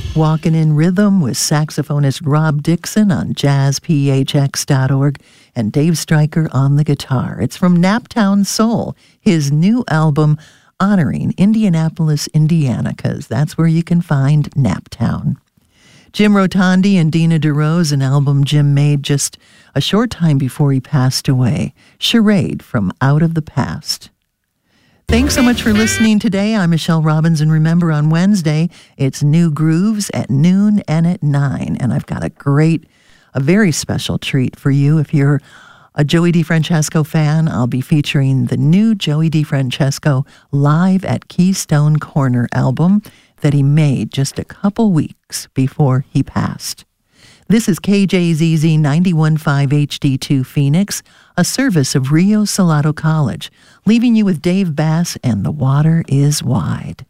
Walking in Rhythm with saxophonist Rob Dixon on jazzphx.org and Dave Stryker on the guitar. It's from Naptown Soul, his new album honoring Indianapolis, Indiana, because that's where you can find Naptown. Jim Rotondi and Dina DeRose, an album Jim made just a short time before he passed away. Charade from Out of the Past. Thanks so much for listening today. I'm Michelle Robbins, and remember, on Wednesday, it's New Grooves at noon and at 9. And I've got a very special treat for you. If you're a Joey DeFrancesco fan, I'll be featuring the new Joey DeFrancesco Live at Keystone Corner album that he made just a couple weeks before he passed. This is KJZZ 91.5 HD2 Phoenix, a service of Rio Salado College, leaving you with Dave Bass and The Water is Wide.